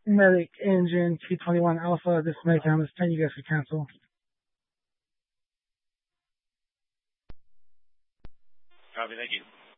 Medic Engine T21 Alpha, this may count as 10, you guys can cancel. Copy, thank you.